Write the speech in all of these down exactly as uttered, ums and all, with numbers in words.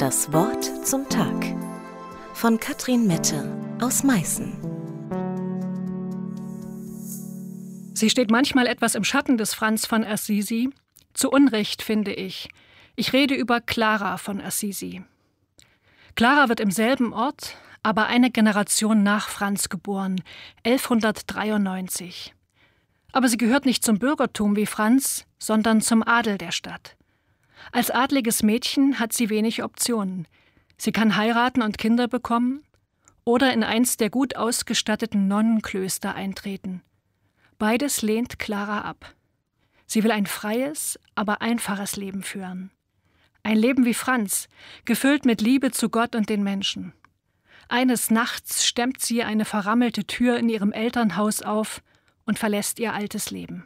Das Wort zum Tag von Katrin Mette aus Meißen. Sie steht manchmal etwas im Schatten des Franz von Assisi. Zu Unrecht, finde ich. Ich rede über Clara von Assisi. Clara wird im selben Ort, aber eine Generation nach Franz geboren, elfhundertdreiundneunzig. Aber sie gehört nicht zum Bürgertum wie Franz, sondern zum Adel der Stadt. Als adliges Mädchen hat sie wenig Optionen. Sie kann heiraten und Kinder bekommen oder in eins der gut ausgestatteten Nonnenklöster eintreten. Beides lehnt Clara ab. Sie will ein freies, aber einfaches Leben führen. Ein Leben wie Franz, gefüllt mit Liebe zu Gott und den Menschen. Eines Nachts stemmt sie eine verrammelte Tür in ihrem Elternhaus auf und verlässt ihr altes Leben.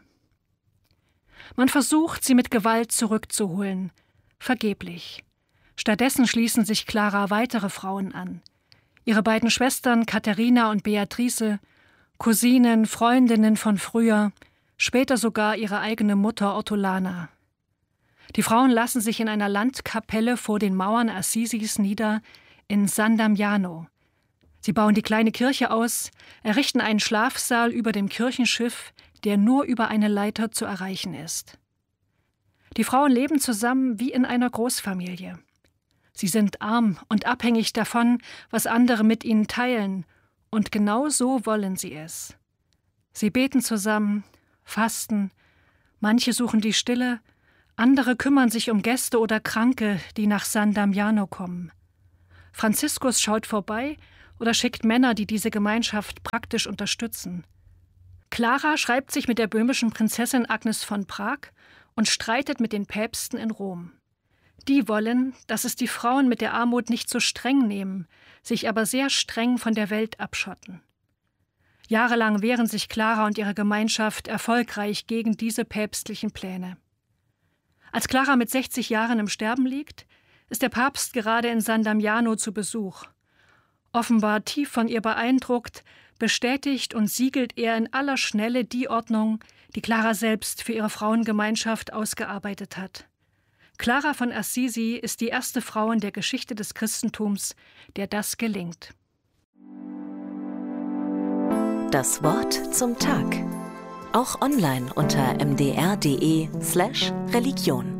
Man versucht, sie mit Gewalt zurückzuholen. Vergeblich. Stattdessen schließen sich Clara weitere Frauen an. Ihre beiden Schwestern Katharina und Beatrice, Cousinen, Freundinnen von früher, später sogar ihre eigene Mutter Ortolana. Die Frauen lassen sich in einer Landkapelle vor den Mauern Assisis nieder, in San Damiano. Sie bauen die kleine Kirche aus, errichten einen Schlafsaal über dem Kirchenschiff, der nur über eine Leiter zu erreichen ist. Die Frauen leben zusammen wie in einer Großfamilie. Sie sind arm und abhängig davon, was andere mit ihnen teilen, und genau so wollen sie es. Sie beten zusammen, fasten, manche suchen die Stille, andere kümmern sich um Gäste oder Kranke, die nach San Damiano kommen. Franziskus schaut vorbei oder schickt Männer, die diese Gemeinschaft praktisch unterstützen. Clara schreibt sich mit der böhmischen Prinzessin Agnes von Prag und streitet mit den Päpsten in Rom. Die wollen, dass es die Frauen mit der Armut nicht so streng nehmen, sich aber sehr streng von der Welt abschotten. Jahrelang wehren sich Clara und ihre Gemeinschaft erfolgreich gegen diese päpstlichen Pläne. Als Clara mit sechzig Jahren im Sterben liegt, ist der Papst gerade in San Damiano zu Besuch. Offenbar tief von ihr beeindruckt, bestätigt und siegelt er in aller Schnelle die Ordnung, die Clara selbst für ihre Frauengemeinschaft ausgearbeitet hat. Clara von Assisi ist die erste Frau in der Geschichte des Christentums, der das gelingt. Das Wort zum Tag. Auch online unter m d r punkt d e slash Religion.